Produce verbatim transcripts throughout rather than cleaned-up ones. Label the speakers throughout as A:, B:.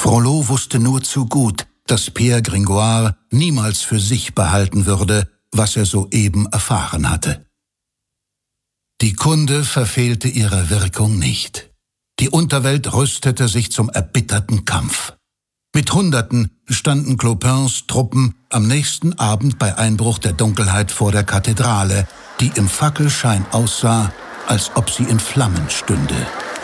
A: Frollo wusste nur zu gut, dass Pierre Gringoire niemals für sich behalten würde, was er soeben erfahren hatte. Die Kunde verfehlte ihre Wirkung nicht. Die Unterwelt rüstete sich zum erbitterten Kampf. Mit Hunderten standen Clopins Truppen am nächsten Abend bei Einbruch der Dunkelheit vor der Kathedrale, die im Fackelschein aussah, als ob sie in Flammen stünde.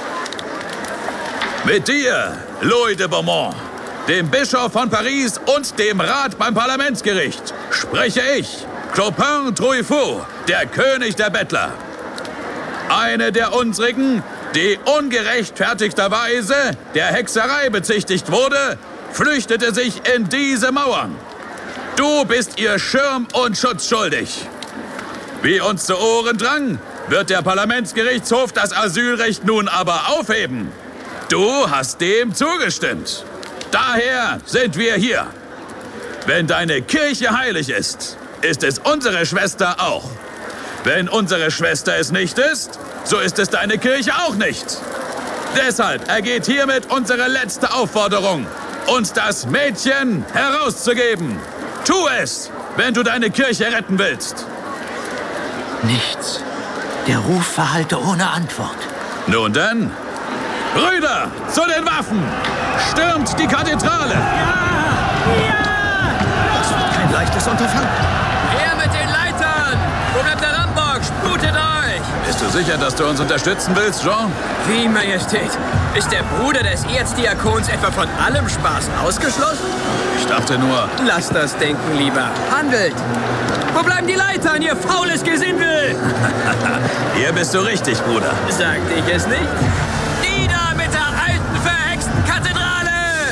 B: Mit dir, Louis de Beaumont, dem Bischof von Paris und dem Rat beim Parlamentsgericht, spreche ich, Clopin Trouillefou, der König der Bettler. Eine der unsrigen, die ungerechtfertigterweise der Hexerei bezichtigt wurde, flüchtete sich in diese Mauern. Du bist ihr Schirm und Schutz schuldig. Wie uns zu Ohren drang, wird der Parlamentsgerichtshof das Asylrecht nun aber aufheben. Du hast dem zugestimmt. Daher sind wir hier. Wenn deine Kirche heilig ist, ist es unsere Schwester auch. Wenn unsere Schwester es nicht ist, so ist es deine Kirche auch nicht. Deshalb ergeht hiermit unsere letzte Aufforderung, uns das Mädchen herauszugeben. Tu es, wenn du deine Kirche retten willst.
C: Nichts. Der Ruf verhallte ohne Antwort.
B: Nun dann, Brüder, zu den Waffen! Stürmt die Kathedrale!
D: Ja! Ja!
C: Das wird kein leichtes Unterfangen.
D: Her mit den Leitern! Wo bleibt der Rambock? Sputet euch!
B: Bist du sicher, dass du uns unterstützen willst, Jean?
D: Wie, Majestät? Ist der Bruder des Erzdiakons etwa von allem Spaß ausgeschlossen?
B: Ich dachte nur...
D: Lasst das denken lieber. Handelt! Wo bleiben die Leitern, ihr faules Gesindel?
B: Hier bist du richtig, Bruder.
D: Sagte ich es nicht? Nieder mit der alten, verhexten Kathedrale!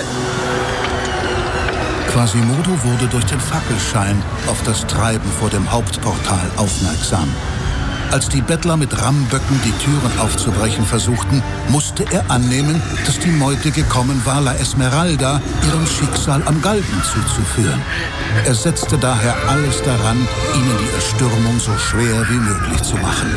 A: Quasimodo wurde durch den Fackelschein auf das Treiben vor dem Hauptportal aufmerksam. Als die Bettler mit Rammböcken die Türen aufzubrechen versuchten, musste er annehmen, dass die Meute gekommen war, La Esmeralda ihrem Schicksal am Galgen zuzuführen. Er setzte daher alles daran, ihnen die Erstürmung so schwer wie möglich zu machen.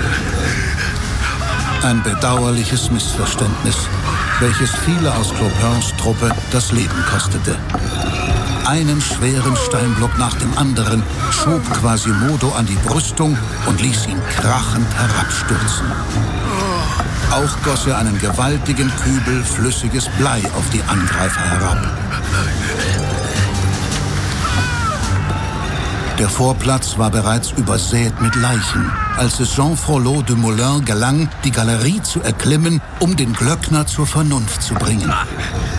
A: Ein bedauerliches Missverständnis, welches viele aus Clopins Truppe das Leben kostete. Einen schweren Steinblock nach dem anderen schob Quasimodo an die Brüstung und ließ ihn krachend herabstürzen. Auch goss er einen gewaltigen Kübel flüssiges Blei auf die Angreifer herab. Der Vorplatz war bereits übersät mit Leichen, als es Jean Frollo de Moulin gelang, die Galerie zu erklimmen, um den Glöckner zur Vernunft zu bringen.